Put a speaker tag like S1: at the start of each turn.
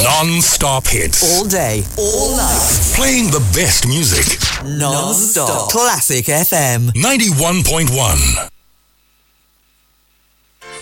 S1: Non-stop hits.
S2: All day, all night.
S1: Playing the best music.
S2: Non-stop. Classic FM.
S1: 91.1.